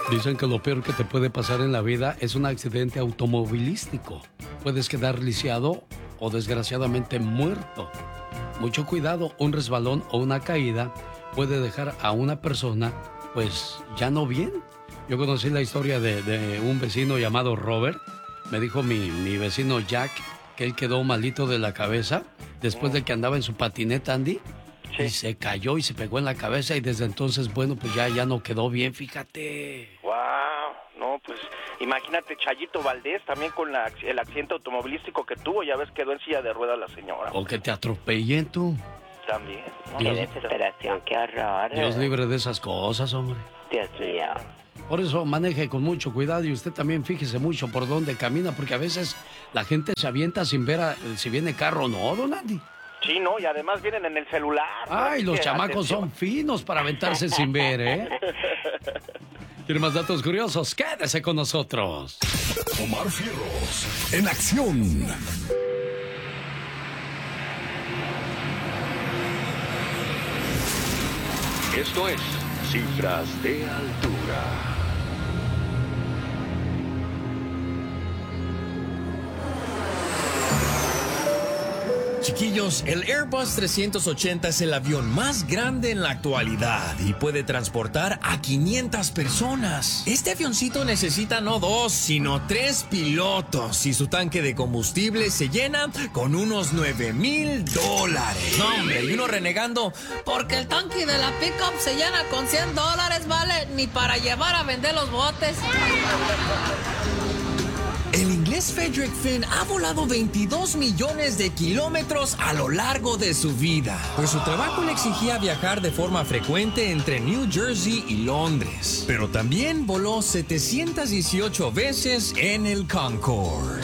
Dicen que lo peor que te puede pasar en la vida es un accidente automovilístico. Puedes quedar lisiado o desgraciadamente muerto. Mucho cuidado, un resbalón o una caída puede dejar a una persona, pues, ya no bien. Yo conocí la historia de un vecino llamado Robert. Me dijo mi vecino Jack que él quedó malito de la cabeza después de que andaba en su patineta, Andy. Sí. Y se cayó y se pegó en la cabeza y desde entonces, bueno, pues ya no quedó bien, fíjate. ¡Wow! No, pues imagínate Chayito Valdés también con el accidente automovilístico que tuvo. Ya ves, quedó en silla de ruedas la señora. O que te atropellen tú. También. ¿No? Qué desesperación, qué horror. Dios libre de esas cosas, hombre. Dios mío. Por eso maneje con mucho cuidado y usted también fíjese mucho por dónde camina, porque a veces la gente se avienta sin ver si viene carro o no, don Andy. Sí, no, y además vienen en el celular. Ay, los chamacos son finos para aventarse sin ver, ¿eh? ¿Quiere más datos curiosos? Quédese con nosotros. Omar Fierros, en acción. Esto es Cifras de Altura. Chiquillos, el Airbus 380 es el avión más grande en la actualidad y puede transportar a 500 personas. Este avioncito necesita no 2, sino 3 pilotos y su tanque de combustible se llena con unos $9,000. No, hombre, y uno renegando porque el tanque de la pickup se llena con $100, ¿vale? Ni para llevar a vender los botes. El inglés Frederick Finn ha volado 22 millones de kilómetros a lo largo de su vida, pues su trabajo le exigía viajar de forma frecuente entre New Jersey y Londres. Pero también voló 718 veces en el Concorde.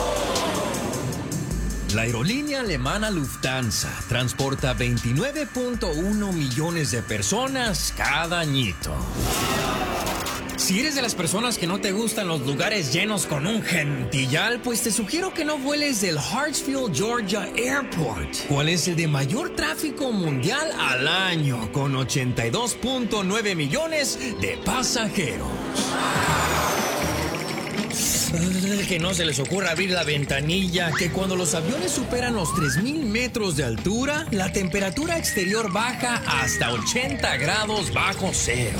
La aerolínea alemana Lufthansa transporta 29.1 millones de personas cada añito. Si eres de las personas que no te gustan los lugares llenos con un gentillal, pues te sugiero que no vueles del Hartsfield, Georgia Airport, cual es el de mayor tráfico mundial al año, con 82.9 millones de pasajeros. Que no se les ocurra abrir la ventanilla, que cuando los aviones superan los 3,000 metros de altura, la temperatura exterior baja hasta 80 grados bajo cero.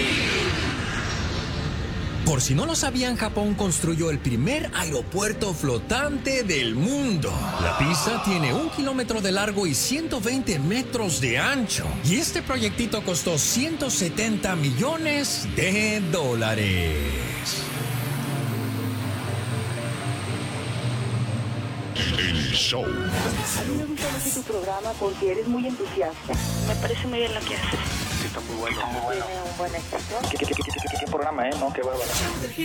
Por si no lo sabían, Japón construyó el primer aeropuerto flotante del mundo. La pista tiene 1 kilómetro de largo y 120 metros de ancho. Y este proyectito costó $170 millones. El show. A mí me gusta mucho tu programa porque eres muy entusiasta. Me parece muy bien lo que haces. Sí, está muy bueno. Tiene un buen éxito. ¿Qué programa, no? Qué bárbaro.